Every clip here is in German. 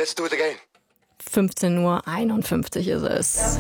Let's do it again. 15:51 ist es.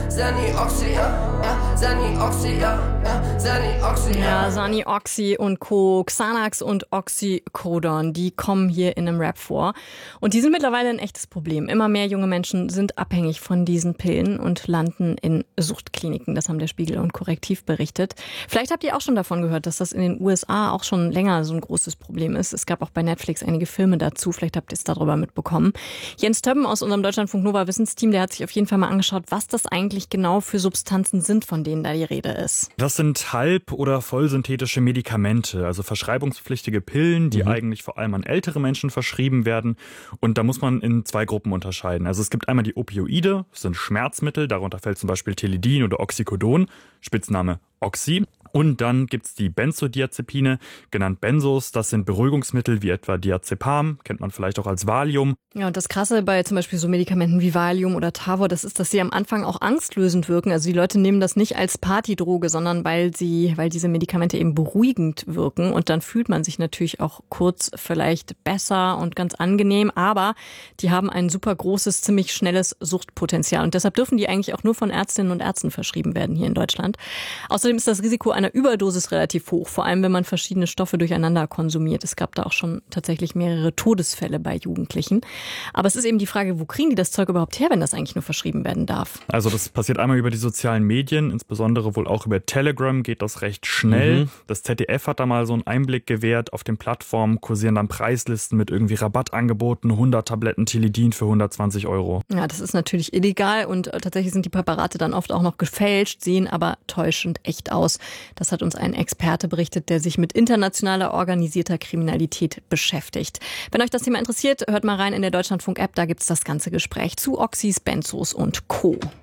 Ja, Sani, Oxy und Co., Xanax und Oxycodon, die kommen hier in einem Rap vor. Und die sind mittlerweile ein echtes Problem. Immer mehr junge Menschen sind abhängig von diesen Pillen und landen in Suchtkliniken. Das haben der Spiegel und Korrektiv berichtet. Vielleicht habt ihr auch schon davon gehört, dass das in den USA auch schon länger so ein großes Problem ist. Es gab auch bei Netflix einige Filme dazu. Vielleicht habt ihr es darüber mitbekommen. Jens Többen aus unserem Deutschlandfunk Nova Wissensteam, der hat sich auf jeden Fall mal angeschaut, was das eigentlich genau für Substanzen sind, von denen da die Rede ist. Das sind halb- oder vollsynthetische Medikamente, also verschreibungspflichtige Pillen, die eigentlich vor allem an ältere Menschen verschrieben werden. Und da muss man in zwei Gruppen unterscheiden. Also es gibt einmal die Opioide, das sind Schmerzmittel, darunter fällt zum Beispiel Tilidin oder Oxycodon, Spitzname Oxy. Und dann gibt's die Benzodiazepine, genannt Benzos. Das sind Beruhigungsmittel wie etwa Diazepam, kennt man vielleicht auch als Valium. Ja, und das Krasse bei zum Beispiel so Medikamenten wie Valium oder Tavor, das ist, dass sie am Anfang auch angstlösend wirken. Also die Leute nehmen das nicht als Partydroge, sondern weil diese Medikamente eben beruhigend wirken. Und dann fühlt man sich natürlich auch kurz vielleicht besser und ganz angenehm. Aber die haben ein super großes, ziemlich schnelles Suchtpotenzial. Und deshalb dürfen die eigentlich auch nur von Ärztinnen und Ärzten verschrieben werden hier in Deutschland. Außerdem ist das Risiko einer Überdosis relativ hoch, vor allem wenn man verschiedene Stoffe durcheinander konsumiert. Es gab da auch schon tatsächlich mehrere Todesfälle bei Jugendlichen. Aber es ist eben die Frage, wo kriegen die das Zeug überhaupt her, wenn das eigentlich nur verschrieben werden darf? Also das passiert einmal über die sozialen Medien, insbesondere wohl auch über Telegram geht das recht schnell. Das ZDF hat da mal so einen Einblick gewährt. Auf den Plattformen kursieren dann Preislisten mit irgendwie Rabattangeboten, 100 Tabletten Tilidin für 120 €. Ja, das ist natürlich illegal und tatsächlich sind die Präparate dann oft auch noch gefälscht, sehen aber täuschend echt aus. Das hat uns ein Experte berichtet, der sich mit internationaler organisierter Kriminalität beschäftigt. Wenn euch das Thema interessiert, hört mal rein in der Deutschlandfunk-App, da gibt's das ganze Gespräch zu Oxys, Benzos und Co.